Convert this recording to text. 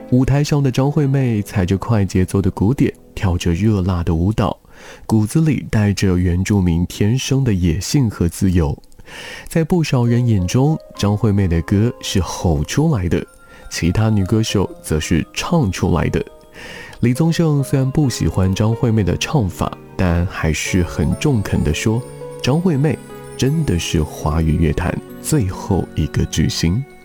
舞台上的张惠妹踩着快节奏的鼓点，跳着热辣的舞蹈，骨子里带着原住民天生的野性和自由。在不少人眼中，张惠妹的歌是吼出来的，其他女歌手则是唱出来的。李宗盛虽然不喜欢张惠妹的唱法，但还是很中肯地说，张惠妹真的是华语乐坛最后一个巨星。